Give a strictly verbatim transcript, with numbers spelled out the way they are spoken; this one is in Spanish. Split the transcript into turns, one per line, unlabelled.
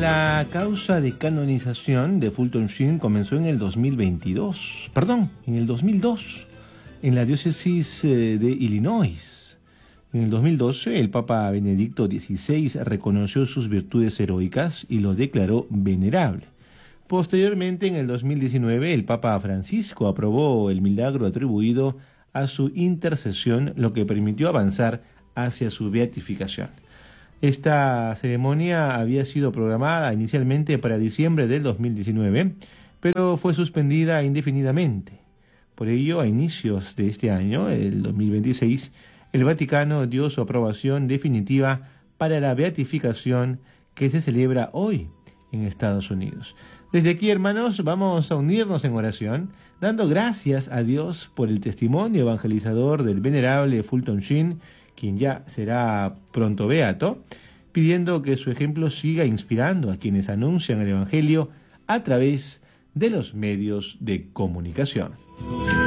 La causa de canonización de Fulton Sheen comenzó en el dos mil veintidós, perdón, en el dos mil dos, en la diócesis de Illinois. En el dos mil doce, el Papa Benedicto dieciséis reconoció sus virtudes heroicas y lo declaró venerable. Posteriormente, en el dos mil diecinueve, el Papa Francisco aprobó el milagro atribuido a su intercesión, lo que permitió avanzar hacia su beatificación. Esta ceremonia había sido programada inicialmente para diciembre del dos mil diecinueve, pero fue suspendida indefinidamente. Por ello, a inicios de este año, el dos mil veintiséis, el Vaticano dio su aprobación definitiva para la beatificación que se celebra hoy en Estados Unidos. Desde aquí, hermanos, vamos a unirnos en oración, dando gracias a Dios por el testimonio evangelizador del venerable Fulton Sheen, quien ya será pronto beato, pidiendo que su ejemplo siga inspirando a quienes anuncian el Evangelio a través de los medios de comunicación.